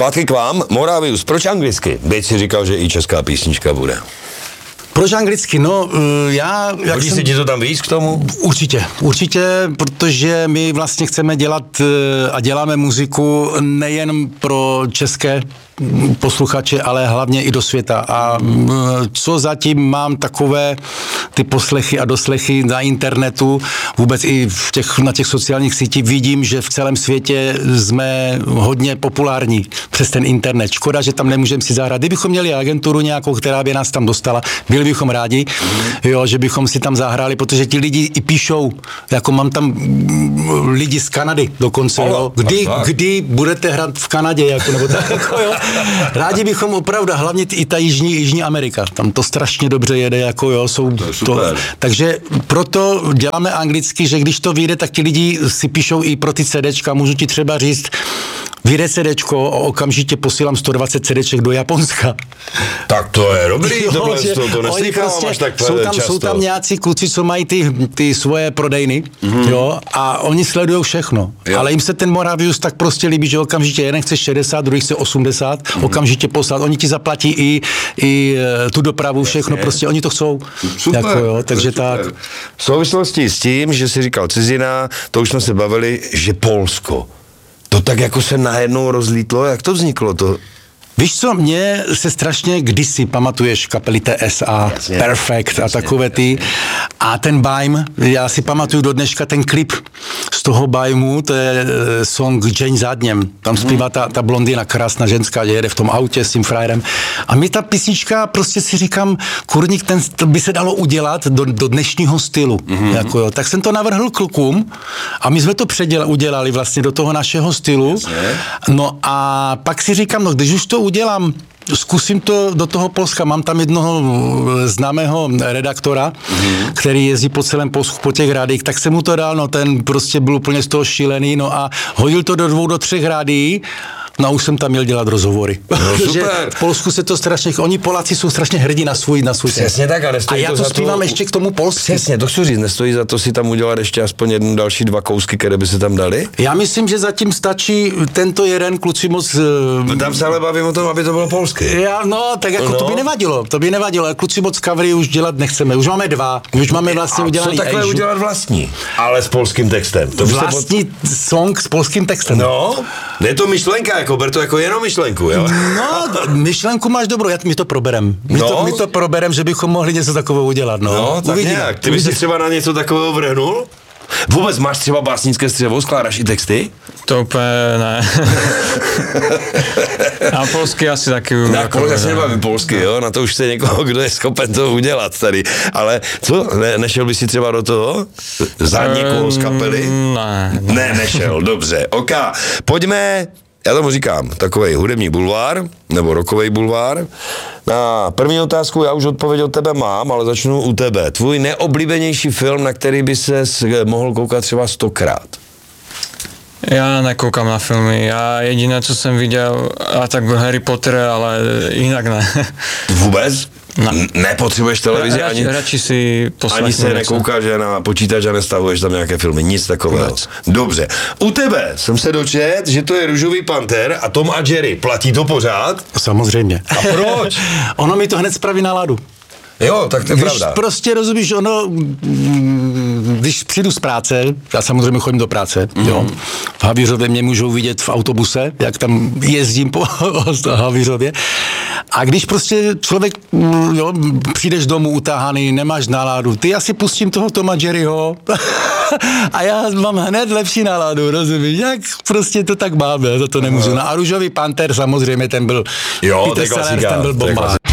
zpátky k vám. Moravius, proč anglicky? Byť si říkal, že i česká písnička bude. Proč anglicky? No, já... Hodí se ti to tam víc k tomu? Určitě, protože my vlastně chceme dělat a děláme muziku nejen pro české posluchače, ale hlavně i do světa. A co zatím mám takové ty poslechy a doslechy na internetu, vůbec i na těch sociálních sítích, vidím, že v celém světě jsme hodně populární přes ten internet. Škoda, že tam nemůžeme si zahrát. Kdybychom měli agenturu nějakou, která by nás tam dostala, byli bychom rádi, jo, že bychom si tam zahráli, protože ti lidi i píšou, jako mám tam lidi z Kanady dokonce, jo. Kdy budete hrát v Kanadě, jako, nebo tak, jako, jo. Rádi bychom opravdu, hlavně i ta Jižní Amerika, tam to strašně dobře jede, jako jo, jsou to, takže proto děláme anglicky, že když to vyjde, tak ti lidi si píšou i pro ty CDčka, můžu ti třeba říct, vyjde CDčko a okamžitě posílám 120 CDček do Japonska. Tak to je dobrý, to neslychávám prostě, až tak často. Jsou tam nějací kluci, co mají ty svoje prodejny, jo, a oni sledují všechno. Jo. Ale jim se ten Moravius tak prostě líbí, že okamžitě jeden chce 60, druhý chce 80, okamžitě poslat. Oni ti zaplatí i tu dopravu, všechno, prostě oni to chcou. Super, jako, jo, takže tak. V souvislosti s tím, že jsi říkal cizina, to už jsme se bavili, že Polsko. To tak jako se najednou rozlítlo, jak to vzniklo? Víš co, mě se strašně kdysi, pamatuješ kapely TSA, jasně, Perfect a takové ty. A ten Baim, já si pamatuju do dneška ten klip z toho Baimu, to je song Jane Zadněm. Tam zpívá ta blondýna, krásná ženská, jede v tom autě s tím frajerem. A mi ta písnička, prostě si říkám, kurník, to by se dalo udělat do dnešního stylu. Jako jo. Tak jsem to navrhl klukům a my jsme to udělali vlastně do toho našeho stylu. Jasně. No a pak si říkám, no když už to udělám, zkusím to do toho Polska. Mám tam jednoho známého redaktora, který jezdí po celém Polsku po těch rádiích, tak jsem mu to dal, no ten prostě byl úplně z toho šílený, no a hodil to do 2 do 3 rádií. No a už jsem tam měl dělat rozhovory. No, super. V Polsku se to strašně, oni Poláci jsou strašně hrdí na svůj Přesně tak, a nestojí a já to zpívám ještě k tomu polsky. Přesně, to chci říct, nestojí za to si tam udělat ještě aspoň další 2 kousky, které by se tam dali? Já myslím, že zatím stačí tento jeden, kluci moc... Tam se ale bavím o tom, aby to bylo polsky. Tak jako to by nevadilo, ale kluci moc covery už dělat nechceme, už máme 2, už máme vlastně udělaný. Co takhle udělat vlastní, ale s polským textem? To vlastní song s polským textem. No, je to myšlenka, jako ber to jako jenom myšlenku, jo? No, myšlenku máš dobrou, my to proberem. My to proberem, že bychom mohli něco takového udělat, no. No, tak nějak. Ty bys si třeba na něco takového vrhnul? Vůbec máš třeba básnické střevo, skládáš i texty? To úplně ne. A polsky asi taky. Na polsky asi nebavím polsky, jo? Na to už se někoho, kdo je schopen to udělat tady. Ale co, nešel bys si třeba do toho? Za někoho z kapely? Ne, nešel, dobře. OK, pojďme, já tomu říkám, takovej hudební bulvár, nebo rockovej bulvár. Na první otázku já už odpověď od tebe mám, ale začnu u tebe. Tvůj neoblíbenější film, na který by ses mohl koukat třeba 100krát? Já nekoukám na filmy, já jediné, co jsem viděl, a tak byl Harry Potter, ale jinak ne. Vůbec? Ne. Nepotřebuješ televizi radši si poslechnu. Ani se nekoukáš na počítač a nestahuješ tam nějaké filmy, nic takového. Vůbec. Dobře. U tebe jsem se dočet, že to je Růžový panter a Tom a Jerry. Platí to pořád? Samozřejmě. A proč? Ono mi to hned spraví náladu. Jo, tak to je pravda. Prostě rozumíš, když přijdu z práce, já samozřejmě chodím do práce, jo. V Havířově mě můžou vidět v autobuse, jak tam jezdím po Havířově. A když prostě člověk, přijdeš domů utáhaný, nemáš náladu, ty asi pustím toho Toma Jerryho a já mám hned lepší náladu, rozumíš, jak prostě to tak máme, za to nemůžu. No a Růžový panter samozřejmě ten byl, jo, Peter Sellers, ten byl bomba.